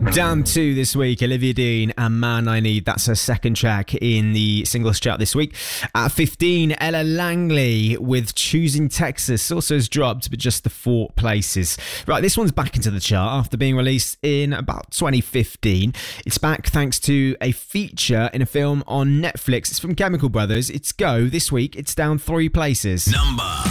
Down 2 this week, Olivia Dean and Man I Need. That's her second track in the singles chart this week. At 15, Ella Langley with Choosing Texas. Also has dropped, but just the 4 places. Right, this one's back into the chart after being released in about 2015. It's back thanks to a feature in a film on Netflix. It's from Chemical Brothers. It's Go. This week, it's down 3 places. Number